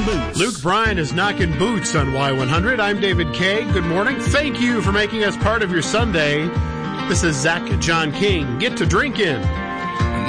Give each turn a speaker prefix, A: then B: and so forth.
A: boots.
B: Luke Bryan is knocking boots on Y100. I'm David Kay. Good morning. Thank you for making us part of your Sunday. This is Zach John King. Get to drinking.